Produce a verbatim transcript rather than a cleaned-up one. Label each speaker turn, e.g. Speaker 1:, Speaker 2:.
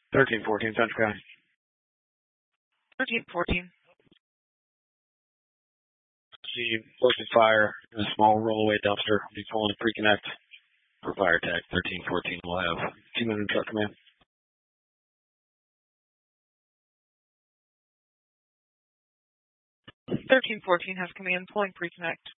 Speaker 1: thirteen fourteen, Central County.
Speaker 2: thirteen fourteen.
Speaker 1: See, posted fire in a small rollaway dumpster. Be pulling a pre-connect for fire tech. thirteen fourteen will have two minute truck command.
Speaker 2: thirteen fourteen has command pulling pre-connect.